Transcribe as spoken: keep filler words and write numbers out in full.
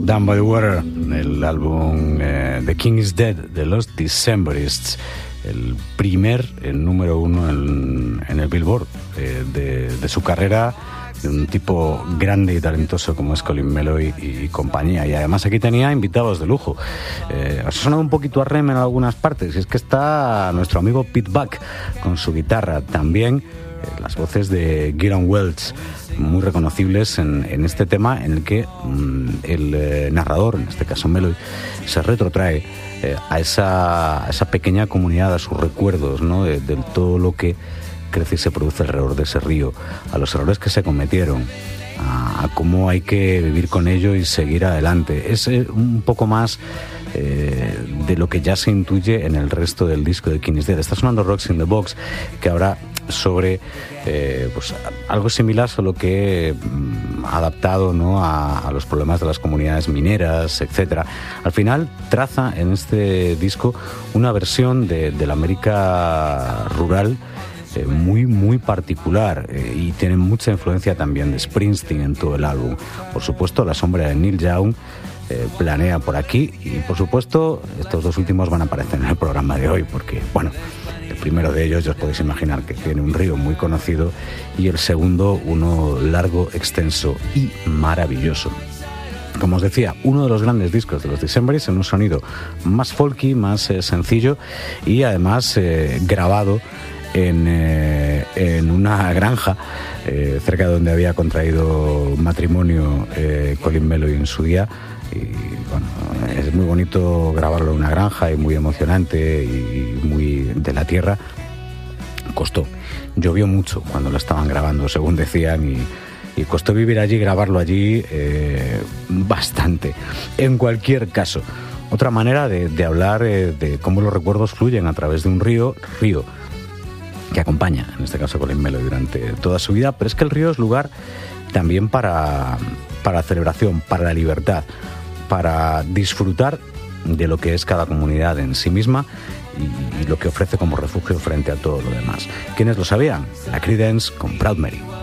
Down by the Water, el álbum eh, The King is Dead de los Decemberists, el primer el número uno en, en el Billboard eh, de, de su carrera, de un tipo grande y talentoso como es Colin Meloy y compañía. Y además aquí tenía invitados de lujo. Eh, ha sonado un poquito a Rem en algunas partes, y es que está nuestro amigo Pete Buck con su guitarra. También eh, las voces de Gillian Welch, muy reconocibles en, en este tema, en el que mmm, el eh, narrador, en este caso Meloy, se retrotrae eh, a, esa, a esa pequeña comunidad, a sus recuerdos, ¿no? de, de todo lo que crece y se produce alrededor de ese río, a los errores que se cometieron, a, a cómo hay que vivir con ello y seguir adelante. Es eh, un poco más eh, de lo que ya se intuye en el resto del disco de King is Dead. Está sonando Rocks in the Box, que ahora sobre eh, pues, algo similar, solo que mm, adaptado, ¿no? a, a los problemas de las comunidades mineras, etcétera. Al final traza en este disco una versión de, de la América rural eh, muy muy particular, eh, y tiene mucha influencia también de Springsteen en todo el álbum. Por supuesto, la sombra de Neil Young eh, planea por aquí, y por supuesto estos dos últimos van a aparecer en el programa de hoy, porque bueno, el primero de ellos ya os podéis imaginar que tiene un río muy conocido, y el segundo uno largo, extenso y maravilloso. Como os decía, uno de los grandes discos de los Decemberists, en un sonido más folky, más eh, sencillo, y además eh, grabado en, eh, en una granja eh, cerca de donde había contraído matrimonio eh, Colin Meloy en su día. Y bueno, es muy bonito grabarlo en una granja, y muy emocionante y muy de la tierra. Costó, llovió mucho cuando lo estaban grabando, según decían, y, y costó vivir allí, grabarlo allí eh, bastante. En cualquier caso, otra manera de, de hablar eh, de cómo los recuerdos fluyen a través de un río, río que acompaña, en este caso, Colin Meloy durante toda su vida. Pero es que el río es lugar también para, para celebración, para la libertad, para disfrutar de lo que es cada comunidad en sí misma, y, y lo que ofrece como refugio frente a todo lo demás. ¿Quiénes lo sabían? La Creedence con Proud Mary.